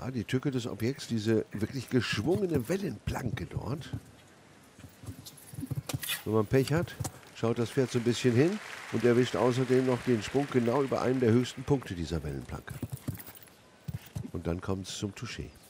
Ja, die Tücke des Objekts, diese wirklich geschwungene Wellenplanke dort. Wenn man Pech hat, schaut das Pferd so ein bisschen hin und erwischt außerdem noch den Sprung genau über einen der höchsten Punkte dieser Wellenplanke. Und dann kommt es zum Touché.